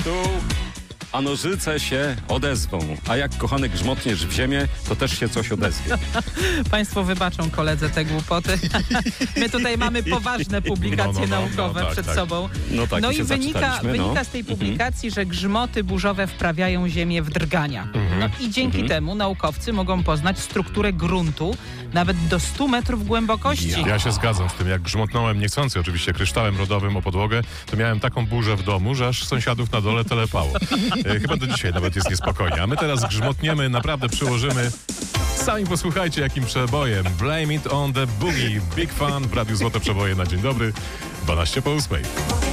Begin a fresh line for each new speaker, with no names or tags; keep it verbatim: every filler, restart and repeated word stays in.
dół, a nożyce się odezwą. A jak, kochany, grzmotniesz w ziemię, to też się coś odezwie.
Państwo wybaczą koledze te głupoty. My tutaj mamy poważne publikacje
No, no, no,
naukowe
no, tak,
przed
tak.
sobą.
No tak,
No
i
i
się
wynika,
zaczytaliśmy, no.
wynika z tej publikacji, że grzmoty burzowe wprawiają Ziemię w drgania. No i dzięki temu naukowcy mogą poznać strukturę gruntu nawet do stu metrów głębokości.
Ja się zgadzam z tym. Jak grzmotnąłem niechcący oczywiście kryształem rodowym o podłogę, to miałem taką burzę w domu, że aż sąsiadów na dole telepało. E, chyba do dzisiaj nawet jest niespokojnie. A my teraz grzmotniemy, naprawdę przyłożymy. Sami posłuchajcie, jakim przebojem. Blame it on the boogie. Big Fan w Radiu Złote Przeboje na dzień dobry. dwanaście po ósmej.